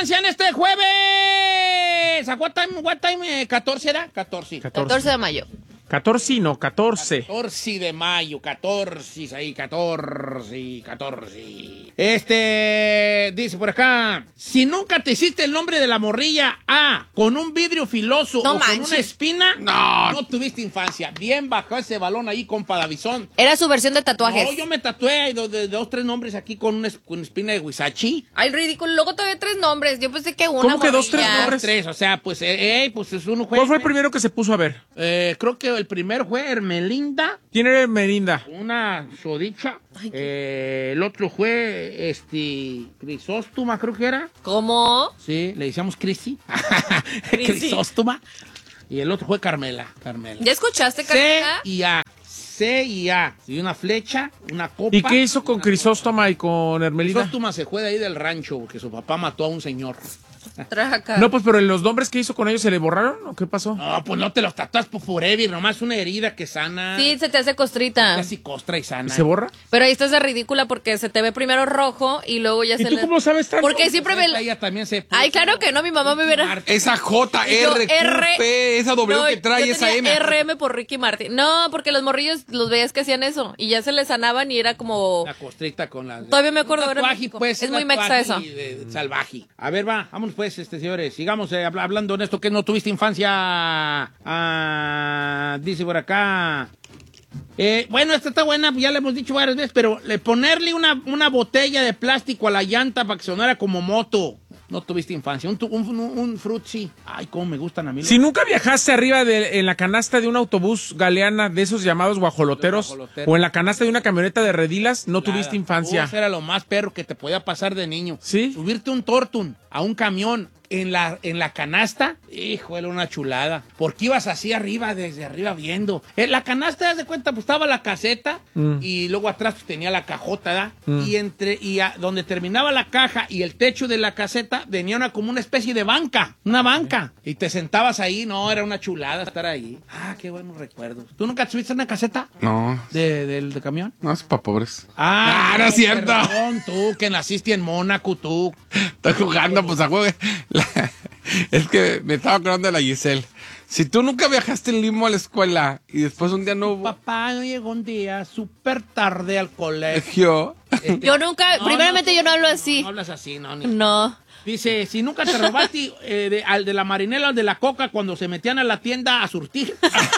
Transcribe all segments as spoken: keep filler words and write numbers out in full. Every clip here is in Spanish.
infancia en este jueves. ¿A what time? What time? ¿catorce era? catorce. catorce de mayo. catorce, no, catorce. catorce de mayo, catorce, ahí, catorce, catorce. Este, dice por acá, si nunca te hiciste el nombre de la morrilla A con un vidrio filoso No o manches. con una espina, No. no tuviste infancia. Bien bajó ese balón ahí, compa Davizón. Era su versión de tatuajes. No, yo me tatué de, de, de dos, tres nombres aquí con una, es- con una espina de Huizachi. Ay, ridículo. Luego todavía tres nombres. Yo pensé que una. ¿Cómo que dos, tres morrilla. nombres? Tres, o sea, pues, eh, eh, pues es uno. ¿Cuál fue el primero que se puso a ver? Eh, creo que el primero fue Hermelinda. ¿Quién era Merinda? Una sodicha. Eh, el otro fue este Crisóstoma, creo que era. ¿Cómo? Sí, le decíamos Cristi. Cristi. Crisóstoma. Y el otro fue Carmela. Carmela. ¿Ya escuchaste, C Carmela? y A. C y A. Y una flecha, una copa. ¿Y qué hizo con Crisóstoma y con Hermelinda? Crisóstoma se fue de ahí del rancho porque su papá mató a un señor. Traca. No, pues, pero en los nombres que hizo con ellos, ¿se le borraron o qué pasó? No, pues no te los tatuas por forever, nomás una herida que sana. Sí, se te hace costrita. Casi costra y sana. ¿Y se borra? Pero ahí estás de ridícula porque se te ve primero rojo y luego ya ¿Y se tú le... cómo sabes tanto? Porque siempre me... Esta ella también se... Ay, claro que no, mi mamá me hubiera... Esa J, Yo, R, Q, R, P, esa W no, que trae, yo esa tenía M. R M por Ricky Martin. No, porque los morrillos los veías que hacían eso y ya se les sanaban y era como... La costrita con la... Todavía me acuerdo, Un ahora en tatuaje, México. pues, Es un muy mexa tatuaje eso. de- de salvaje. A ver, va, vámonos pues, este, señores. Sigamos eh, habla- hablando en esto que no tuviste infancia. Ah, dice por acá. Eh, bueno, esta está buena, ya le hemos dicho varias veces, pero le ponerle una, una botella de plástico a la llanta para que sonara como moto. No tuviste infancia. Un, tu- un, un, un frutzi. Ay, cómo me gustan a mí. los- Si nunca viajaste arriba de, en la canasta de un autobús galeana de esos llamados guajoloteros, Los guajoloteros. o en la canasta de una camioneta de redilas, no Nada. tuviste infancia. Uf, era lo más perro que te podía pasar de niño. ¿Sí? Subirte un tortun a un camión en la, en la canasta, hijo, era una chulada. Porque ibas así arriba, desde arriba viendo. En la canasta, haz de cuenta, pues estaba la caseta Mm. y luego atrás pues, tenía la cajota, ¿verdad? Mm. Y entre, y a- donde terminaba la caja y el techo de la caseta, venía una, como una especie de banca, una banca. Y te sentabas ahí, no, era una chulada estar ahí. Ah, qué buenos recuerdos. ¿Tú nunca te subiste en una caseta No, de, del de camión? no es para pobres. Ah, Ah, no es cierto. Perdón, tú, que naciste en Mónaco, tú. Estoy jugando, pues a juego. La- Es que me estaba acordando de la Giselle. Si tú nunca viajaste en limo a la escuela y después un día no hubo Papá llegó un día súper tarde al colegio. colegio, Yo nunca... No, primeramente no, yo no hablo no, así. No hablas así, no. Ni. No. Dice, si nunca te robaste eh, de, al de la marinela al de la coca cuando se metían a la tienda a surtir.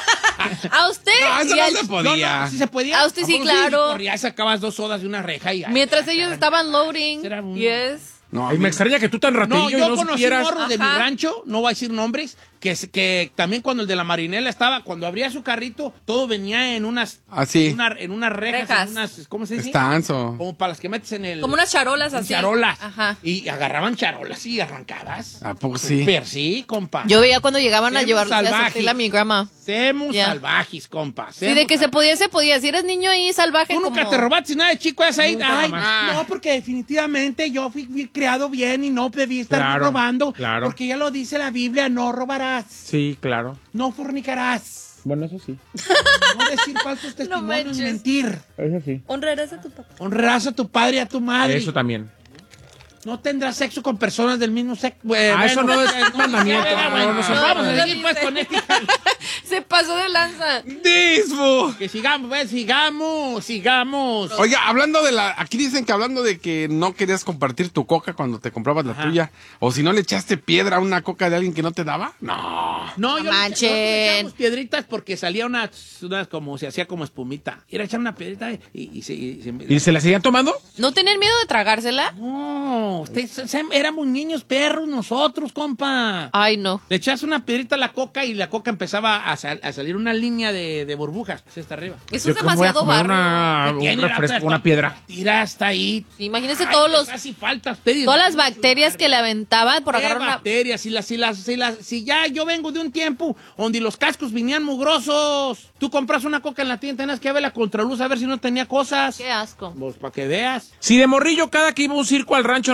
¿A usted? no, eso Y no al- se podía. No, no, sí se podía. A usted sí, ¿A poco claro. Corrías, sacabas dos sodas de una reja y... Mientras ellos estaban loading. Era un- Yes. No, Ay, me extraña que tú tan No, raterillo yo y no conocí supieras. morros de mi Ajá. rancho, no voy a decir nombres, que, se- que también cuando el de la marinela estaba, cuando abría su carrito, todo venía en unas... Así. En, una- en unas rejas, Rejas. en unas... ¿Cómo se dice? estanzo. Como para las que metes en el... Como unas charolas en así. charolas. Ajá. Y agarraban charolas y arrancadas. ¿A poco sí? Super sí, compa. Yo veía cuando llegaban a Semos llevarlos a salvajes. surtirle a mi grandma. Semos Ya. salvajes, compa. Sí, de que se podía, se podía. Si eres niño ahí salvaje Tú nunca como... te robaste nada de chico esa ahí. Nunca Ay, jamás. no, porque definitivamente yo fui, fui criado bien y no debí estar Claro, robando. claro. Porque ya lo dice la Biblia, no robarás, Sí, claro. no fornicarás, Bueno, eso sí. no decir falsos testimonios, manches. mentir. Eso sí. Honrarás a tu papá. Honrarás a tu padre y a tu madre. Eso también. No tendrás sexo con personas del mismo sexo. Ah, eso no es mandamiento. Bueno, No, no se vamos puede. a seguir pues con este. Se pasó de lanza. ¡Dismo! Que sigamos, pues, sigamos, sigamos. Oiga, hablando de la... Aquí dicen que hablando de que no querías compartir tu coca cuando te comprabas la Ajá. tuya. O si no le echaste piedra a una coca de alguien que no te daba. No. No, yo No le- manchen. nosotros le echamos piedritas porque salía una, una como, se hacía como espumita. Era echar una piedrita y, y se... y se- ¿Y se la seguían tomando? ¿No tenían miedo de tragársela? No, ustedes, se- éramos niños perros nosotros, compa. Ay, no. Le echas una piedrita a la coca y la coca empezaba a, sal- a salir una línea de, de burbujas. Así está arriba. Eso Yo es cómo voy a demasiado comer barrio. una, ¿Qué un tiene? refresco, Hasta- una piedra. Tira hasta ahí. Imagínense Ay, todos los, casi falta. Ustedes, todas las bacterias que le aventaban por ¿Qué agarrar una... bacterias? Si, las, si, las, si, las, si ya yo vengo de un tiempo donde los cascos venían mugrosos. Tú compras una coca en la tienda, tenías que ver la contraluz a ver si no tenía cosas. Qué asco. Pues para que veas. Si de morrillo cada que iba a un circo al rancho no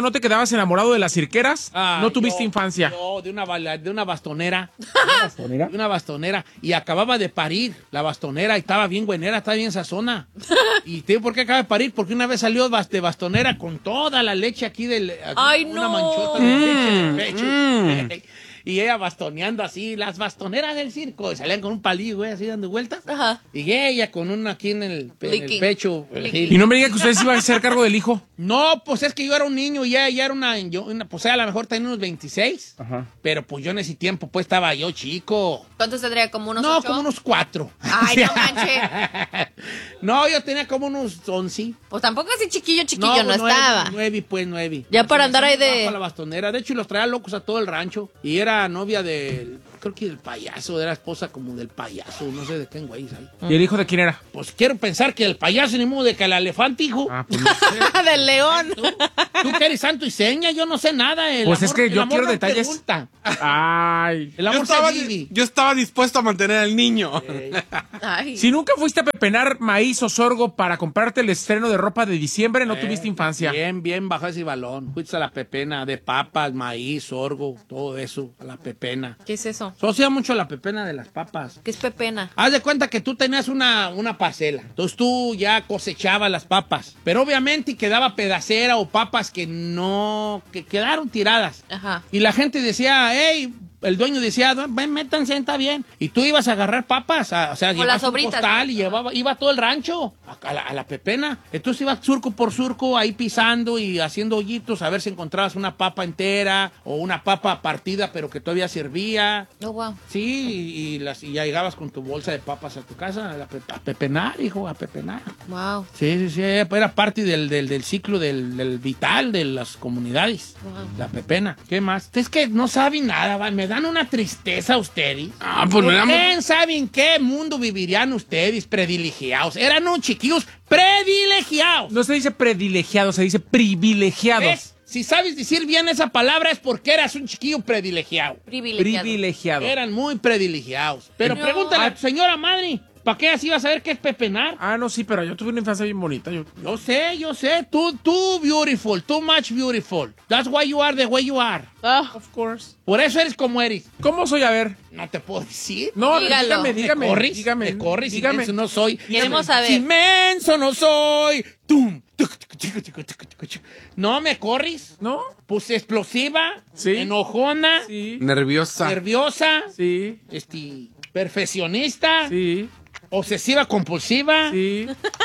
no te quedabas enamorado de las cirqueras? Ah, ¿No tuviste yo- infancia? Yo, de una, bala- de una bastonera. ¿De una bastonera? De una bastonera. Y acababa de parir la bastonera y estaba bien buenera, estaba bien sazona. ¿Y te digo por qué acaba de parir? Porque una vez salió bas- de bastonera con toda la leche aquí del... aquí, Ay, una no. manchota de leche en el pecho. Mm. Y ella bastoneando así, las bastoneras del circo. Y salían con un palillo, güey, así dando vueltas. Ajá. Y ella con una aquí en el, pe- en el Licking. pecho. Licking. Y no me diga que ustedes iban a hacer cargo del hijo. No, pues es que yo era un niño y ella, ella era una, yo, una- pues ella a lo mejor tenía unos veintiséis, Ajá. pero pues yo en ese tiempo pues estaba yo chico. ¿Cuántos tendría? ¿Como unos No, ocho? como unos cuatro. Ay, no manche. No, yo tenía como unos once. Pues tampoco así chiquillo, chiquillo, no, pues, nueve, estaba. Nueve, pues nueve. Ya para andar ahí de- Bajo la bastonera. De hecho, y los traía locos a todo el rancho. Y era novia del, creo que del payaso, era esposa como del payaso, no sé de qué güey ahí. ¿Y el hijo de quién era? Pues quiero pensar que el payaso ni modo de que el elefante, hijo. Ah, pues no sé. Del león. Tú que eres santo y seña, yo no sé nada. El Pues es amor- que el yo amor quiero no detalles. pregunta. Ay. El Yo amor estaba, se vive. yo estaba dispuesto a mantener al niño. Ay. Si nunca fuiste a pepenar maíz o sorgo para comprarte el estreno de ropa de diciembre, no tuviste infancia. Bien, bien, baja ese balón. Fuiste a la pepena de papas, maíz, sorgo, todo eso, a la pepena. ¿Qué es eso? Yo hacía mucho la pepena de las papas. ¿Qué es pepena? Haz de cuenta que tú tenías una, una parcela. Entonces tú ya cosechabas las papas. Pero obviamente quedaba pedacera o papas que no, que quedaron tiradas. Ajá. Y la gente decía, hey, el dueño decía, ven, métanse, está bien. Y tú ibas a agarrar papas, a- o sea, Como llevabas las un sobritas, costal ¿no? y llevaba, iba todo el rancho a, a la, a la pepena. Entonces ibas surco por surco ahí pisando y haciendo hoyitos a ver si encontrabas una papa entera o una papa partida pero que todavía servía. Oh, wow. Sí, y, y las, y ya llegabas con tu bolsa de papas a tu casa a, la pe- a pepenar, hijo, a pepenar. Wow. Sí, sí, sí, era parte del, del, del ciclo del, del vital de las comunidades. Wow. La pepena. ¿Qué más? Es que no saben nada, va, me dan una tristeza ustedes. Ah, pues no éramos- ¿Quién sabe en qué mundo vivirían ustedes privilegiados? Eran unos chiquillos privilegiados. No se dice predilegiado, se dice privilegiados. ¿Ves? Si sabes decir bien esa palabra es porque eras un chiquillo privilegiado. Privilegiado. Privilegiado. Eran muy privilegiados. Pero No. pregúntale a tu señora madre, ¿para qué así vas a saber qué es pepenar? Ah, no, sí, pero yo tuve una infancia bien bonita. Yo... Yo sé, yo sé. Tú, tú beautiful, too much beautiful. That's why you are the way you are. Ah, Of course. Por eso eres como eres. ¿Cómo soy? A ver. No te puedo decir. No, Dígalo. dígame, dígame. ¿Me corres? Dígame. ¿Me corres? Dígame. Inmenso no soy. Queremos saber. Si menso no soy. Tum, tuc, tuc, tuc, tuc, tuc, tuc, tuc. No me corres. ¿No? Pues explosiva. Sí. Enojona. Sí. Nerviosa. Nerviosa. Sí. Este, perfeccionista. Sí. Obsesiva compulsiva. Sí.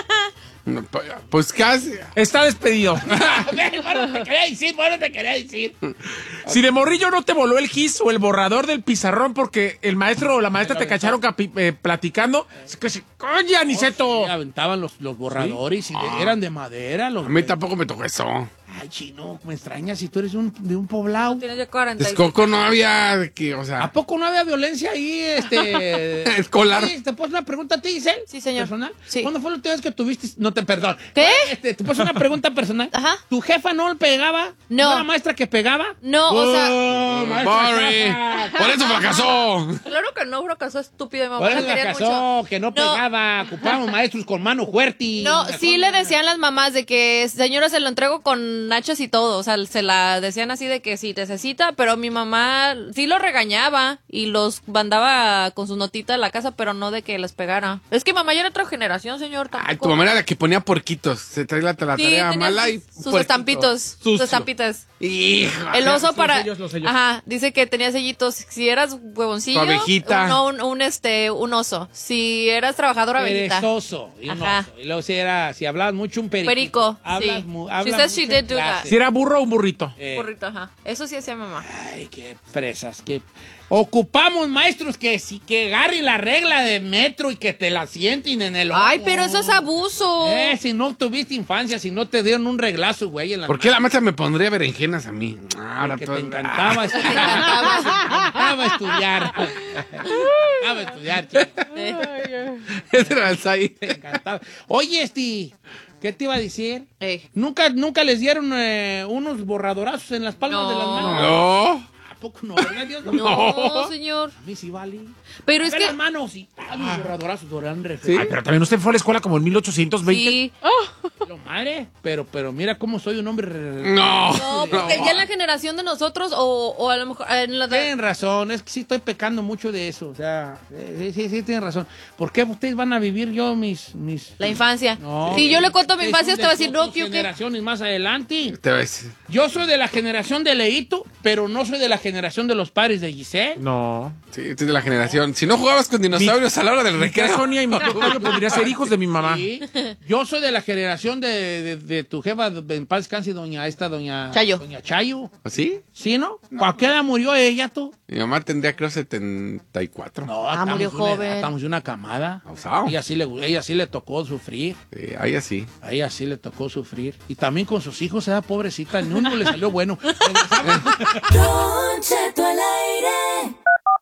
No, pues- Pues casi. Está despedido. A ver, bueno, te quería decir, bueno, te quería decir. Si de morrillo no te voló el gis o el borrador del pizarrón porque el maestro o la maestra te cacharon capi- eh, platicando, es que se... ¡Coño, Aniceto! Sí, aventaban los, los borradores y de- eran de madera. Los A mí tampoco me tocó eso. Ay, chino, me extraña si tú eres un, de un poblado. tienes ya cuarenta y Texcoco no había de que, o ¿A sea, poco no había violencia ahí, este... Escolar. Oye, ¿te puedo hacer una pregunta a ti, Giselle? Sí, señor. ¿Personal? Sí. ¿Cuándo fue la última vez que tuviste... No, te, perdón. ¿Qué? Este, ¿te puedo hacer una pregunta personal? Ajá. ¿Tu jefa no le pegaba? No. ¿No era maestra que pegaba? No, o sea, Oh, maestra Sorry. Zafa. Por eso fracasó. claro que no fracasó, estúpido. Mi mamá Por eso la la quería casó, mucho. que no, No. pegaba. Ocupábamos maestros con mano fuerte. No, sí le decían las mamás de que, señora, se lo entrego con nachos y todo. O sea, se la decían así de que sí necesita, pero mi mamá sí lo regañaba y los mandaba con su notita a la casa, pero no de que les pegara. Es que mamá ya era otra generación, señor. Tampoco. Ay, tu mamá era la que ponía porquitos. Se trae la, la Sí, tarea tenía mala sus, y. sus puerquito. estampitos, sus Sucio. estampitas. Hijo. El oso los para, sellos, los sellos. ajá, dice que tenía sellitos. Si eras huevoncillo, Tu abejita. no, un, un, este, un oso. Si eras trabajadora, abejita. Perezoso. Y, un Ajá. oso. Y luego si era, si hablabas mucho, un perico. Perico, Hablas sí. mu- She hablas says she mucho en did do that. clase. Si era burro o un burrito. Eh, Burrito, ajá. Eso sí hacía mamá. Ay, qué fresas, qué... Ocupamos maestros que sí que agarren la regla de metro y que te la sienten en el ojo. Ay, pero eso es abuso. Eh, si no tuviste infancia, si no te dieron un reglazo, güey, en la ¿Por qué la maestra me pondría berenjenas a mí? Ahora Porque todo- te encantaba estudiar. Te encantaba estudiar. Te encantaba estudiar, chico. Eh, Ese era el Sai. Te encantaba. Oye, este, ¿qué te iba a decir? eh. ¿Nunca, nunca les dieron eh, unos borradorazos en las palmas No. de las manos? No. ¿A poco no, verdad, Dios? No, señor. A mí sí vale. Pero es A ver que... las manos, sí. Ah, los borradorazos duran re Ay, pero también usted fue a la escuela como en mil ochocientos veinte. Sí. Lo madre, pero, pero mira cómo soy un hombre. re- No. No, porque ya en la generación de nosotros, o, o a lo mejor en la de... Tienen razón, es que sí estoy pecando mucho de eso. O sea, sí, sí, sí, tienen razón. ¿Por qué ustedes van a vivir yo mis. mis La infancia. No. Si yo le cuento mi Ustedes infancia, son usted va a de decir, no, dos que yo qué. generaciones más adelante. Te voy a decir. Yo soy de la generación de Leito, pero no soy de la generación de los padres de Giselle. No. Sí, tú eres de la generación. Si no jugabas con dinosaurios a la hora del Mi tía recreo. Sonia y mi tía Octavio podrían ser hijos de mi mamá. Sí. Yo soy de la generación de, de, de tu jefa, en paz descanse, doña esta, doña Chayo. Doña Chayo. ¿Sí? ¿Sí, no? ¿A qué edad murió ella, tú? Mi mamá tendría, creo, setenta y cuatro. No, Ah, estamos murió de una edad, joven. Estamos de una camada. Abusado. Ella sí, le, ella sí le tocó sufrir. Sí, ahí así. A ella sí le tocó sufrir. Y también con sus hijos, esa pobrecita, ni uno le salió bueno. Don Cheto al aire.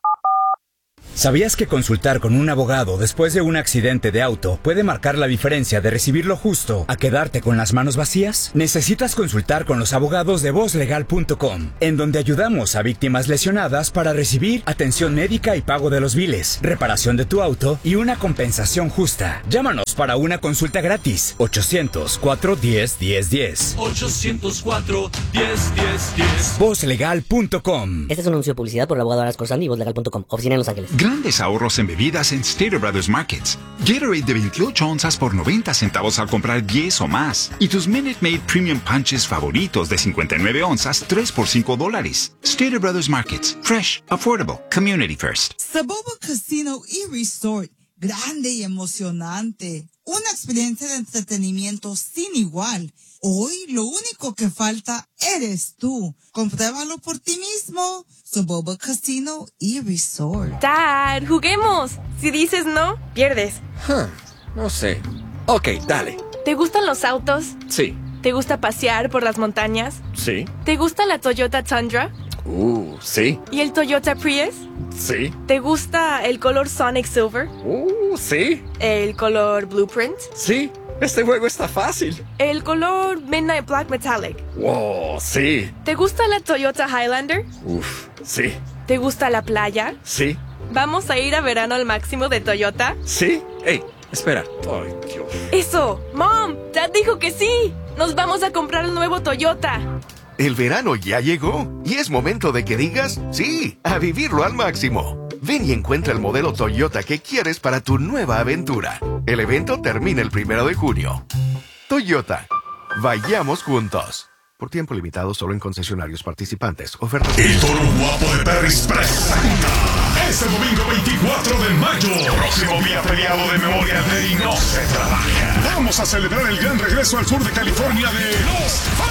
¿Sabías que consultar con un abogado después de un accidente de auto puede marcar la diferencia de recibir lo justo a quedarte con las manos vacías? Necesitas consultar con los abogados de voz legal punto com, en donde ayudamos a víctimas lesionadas para recibir atención médica y pago de los biles, reparación de tu auto y una compensación justa. Llámanos para una consulta gratis. ochocientos, cuatro uno cero, uno cero uno cero. ochocientos cuatro, diez, diez, diez. voz legal punto com. Este es un anuncio de publicidad por el abogado Aras Corsani y voz legal punto com, oficina en Los Ángeles. Grandes ahorros en bebidas en Stater Brothers Markets. Gatorade de veintiocho onzas por noventa centavos al comprar diez o más. Y tus Minute Maid Premium Punches favoritos de cincuenta y nueve onzas, tres por cinco dólares. Stater Brothers Markets. Fresh, affordable, community first. Saboba Casino y Resort. Grande y emocionante. Una experiencia de entretenimiento sin igual. Hoy lo único que falta eres tú. Compruébalo por ti mismo. Saboba Casino y Resort. Dad, juguemos. Si dices no, pierdes. Huh, no sé. Ok, dale. ¿Te gustan los autos? Sí. ¿Te gusta pasear por las montañas? Sí. ¿Te gusta la Toyota Tundra? Uh, sí. ¿Y el Toyota Prius? Sí. ¿Te gusta el color Sonic Silver? Uh, sí. ¿El color Blueprint? Sí. Este juego está fácil. ¿El color Midnight Black Metallic? Wow, sí. ¿Te gusta la Toyota Highlander? Uf, sí. ¿Te gusta la playa? Sí. ¿Vamos a ir a verano al máximo de Toyota? Sí. Ey, espera. Ay, Dios. ¡Eso! ¡Mom! ¡Dad dijo que sí! ¡Nos vamos a comprar el nuevo Toyota! El verano ya llegó y es momento de que digas sí, a vivirlo al máximo. Ven y encuentra el modelo Toyota que quieres para tu nueva aventura. El evento termina el primero de junio. Toyota, vayamos juntos. Por tiempo limitado solo en concesionarios participantes. Oferta. El Toro Guapo de Perris presenta este domingo veinticuatro de mayo, próximo día feriado de Memoria Day y no se trabaja. Vamos a celebrar el gran regreso al sur de California de los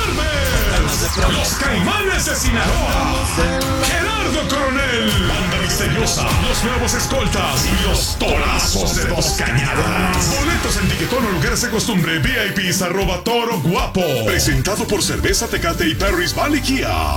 Farmers, los Caimanes de Sinaloa, Gerardo Coronel, Banda Misteriosa, los Nuevos Escoltas y los Torazos de Dos Cañadas. Boletos en Tiquetón o lugares de costumbre, V I Ps arroba Toro Guapo. Presentado por Cerveza Tecate y Perris Valley Kia.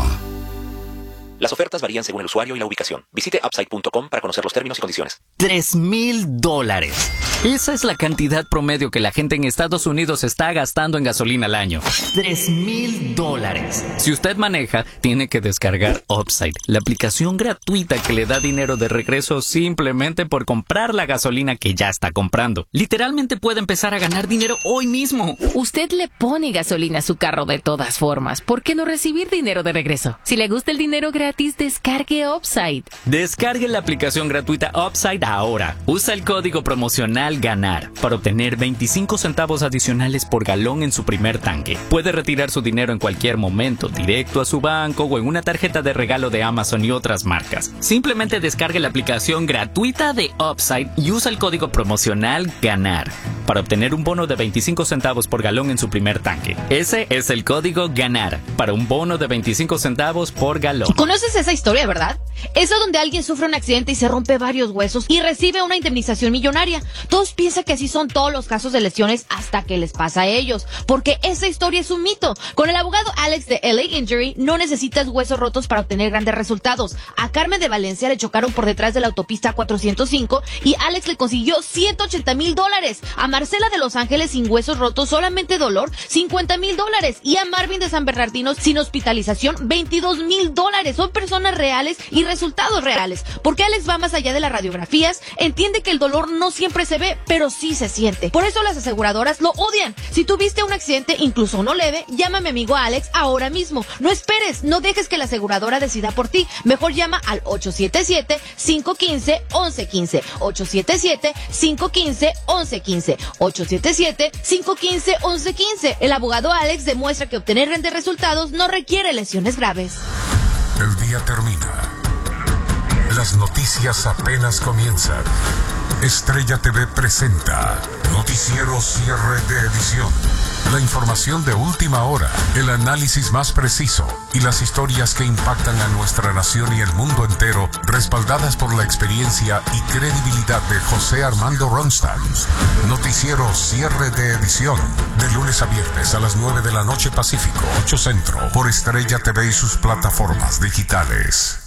Las ofertas varían según el usuario y la ubicación. Visite upside punto com para conocer los términos y condiciones. Tres mil dólares. Esa es la cantidad promedio que la gente en Estados Unidos está gastando en gasolina al año. Tres mil dólares. Si usted maneja, tiene que descargar Upside, la aplicación gratuita que le da dinero de regreso simplemente por comprar la gasolina que ya está comprando. Literalmente puede empezar a ganar dinero hoy mismo. Usted le pone gasolina a su carro de todas formas. ¿Por qué no recibir dinero de regreso? Si le gusta el dinero gratis, descargue Upside. Descargue la aplicación gratuita Upside ahora. Usa el código promocional GANAR para obtener veinticinco centavos adicionales por galón en su primer tanque. Puede retirar su dinero en cualquier momento, directo a su banco o en una tarjeta de regalo de Amazon y otras marcas. Simplemente descargue la aplicación gratuita de Upside y usa el código promocional GANAR para obtener un bono de veinticinco centavos por galón en su primer tanque. Ese es el código GANAR para un bono de veinticinco centavos por galón. ¿Conoces esa historia, verdad? Esa donde alguien sufre un accidente y se rompe varios huesos y recibe una indemnización millonaria. Todos piensan que así son todos los casos de lesiones hasta que les pasa a ellos, porque esa historia es un mito. Con el abogado Alex de L A Injury no necesitas huesos rotos para obtener grandes resultados. A Carmen de Valencia le chocaron por detrás de la autopista cuatrocientos cinco y Alex le consiguió ciento ochenta mil dólares. A Marcela de Los Ángeles sin huesos rotos, solamente dolor, cincuenta mil dólares. Y a Marvin de San Bernardino sin hospitalización, veintidós mil dólares. Son personas reales y resultados reales. Porque Alex va más allá de las radiografías, entiende que el dolor no siempre se ve, pero sí se siente. Por eso las aseguradoras lo odian. Si tuviste un accidente, incluso uno leve, llama a mi amigo Alex ahora mismo. No esperes, no dejes que la aseguradora decida por ti. Mejor llama al ocho siete siete, cinco uno cinco, once quince. ocho siete siete, cinco uno cinco, once quince. ocho siete siete, cinco uno cinco, once quince. El abogado Alex demuestra que obtener grandes resultados no requiere lesiones graves. El día termina. Las noticias apenas comienzan. Estrella T V presenta Noticiero Cierre de Edición. La información de última hora, el análisis más preciso y las historias que impactan a nuestra nación y el mundo entero, respaldadas por la experiencia y credibilidad de José Armando Ronstadt. Noticiero Cierre de Edición, de lunes a viernes a las nueve de la noche Pacífico, ocho Centro, por Estrella T V y sus plataformas digitales.